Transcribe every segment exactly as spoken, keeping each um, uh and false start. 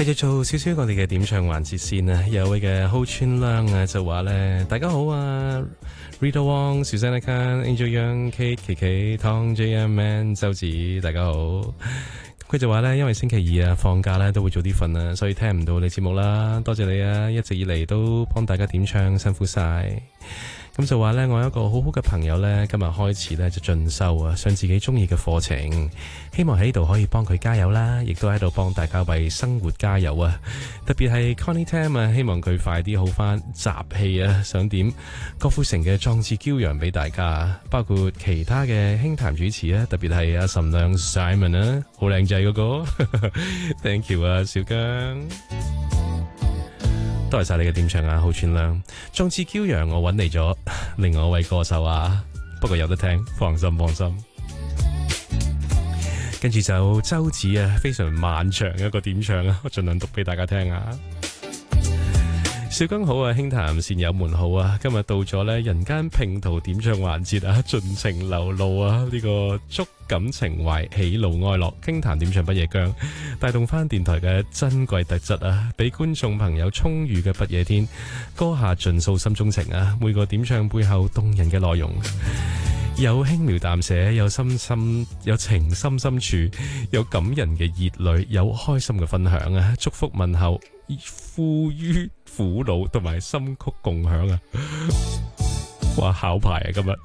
繼續做少少我哋嘅點唱環節先啊！有位嘅浩川亮啊就話咧，大家好啊 Rita Wong、Susanna Khan、Angel Young、Kate、K K、Tom、J M Man、周子，大家好。佢就話咧，因為星期二啊放假咧都會早啲瞓啊，所以聽唔到你節目啦。多謝你啊，一直以嚟都幫大家點唱，辛苦晒。咁就話咧，我有一個好好嘅朋友咧，今日開始咧就進修啊，上自己中意嘅課程，希望喺度可以幫佢加油啦，亦都喺度幫大家為生活加油啊！特別係 Connie Tam 啊，希望佢快啲好翻集氣啊，想點郭富城嘅壯志驕陽俾大家，包括其他嘅輕談主持啊，特別係阿岑亮 Simon 啊，好靚仔嗰個，thank you 啊，小姜。多謝晒你嘅點唱啊，好串亮！壯志驕陽我揾嚟咗另外一位歌手啊，不過有得聽，放心放心。跟住就周子啊，非常漫長嘅一個點唱啊，我盡量讀俾大家聽啊。小剛好啊，輕談善友們好啊，今日到咗呢人間拼圖點唱環節啊，盡情流露啊，呢個觸感情懷，喜怒哀樂，輕談點唱不夜姜，帶動翻電台嘅珍貴特質啊，俾觀眾朋友充裕嘅不夜天，歌下盡訴心中情啊，每個點唱背後動人嘅內容。有輕描淡寫，有深深有情深深處，有感人嘅熱淚，有開心嘅分享啊！祝福問候，富於苦惱同埋心曲共享啊！哇，考牌啊今日！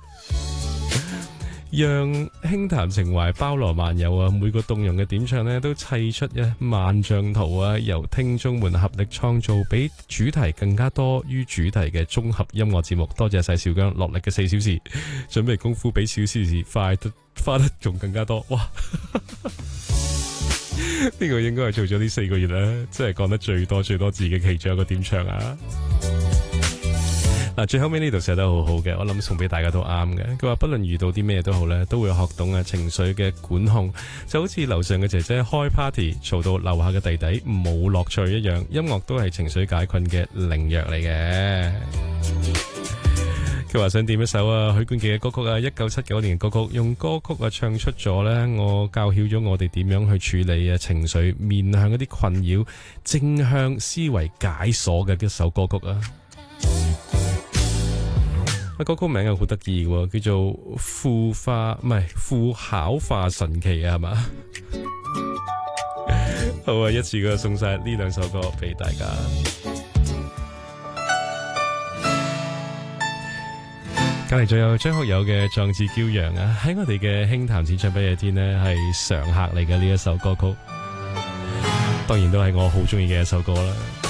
讓輕談情懷包羅萬有啊！每個動容嘅點唱呢，都砌出一萬張圖啊！由聽眾們合力創造，比主題更加多於主題嘅綜合音樂節目。多謝晒小姜落力嘅四小時，準備功夫比小小時快得花得仲更加多。哇！呢個應該係做咗呢四個月啦，真係講得最多最多字嘅其中一個點唱啊！嗱，最後尾呢度寫得好好嘅，我諗送俾大家都啱嘅。佢話不論遇到啲咩都好咧，都會學懂啊情緒嘅管控，就好似樓上嘅姐姐開 party 嘈到樓下嘅弟弟冇樂趣一樣，音樂都係情緒解困嘅靈藥嚟嘅。佢話想點一首啊許冠傑嘅歌曲啊，一九七九年嘅歌曲，用歌曲啊唱出咗咧，我教曉咗我哋點樣去處理啊情緒，面向一啲困擾，正向思維解鎖嘅一首歌曲啊。歌曲名又好得意嘅，叫做副化唔係副考化神奇啊，係嘛？好啊，一次過送晒呢兩首歌俾大家。隔籬仲有張學友嘅《壯志驕陽》啊，喺我哋嘅輕談淺唱不夜天呢，係常客嚟嘅呢一首歌曲，當然都係我好中意嘅一首歌啦。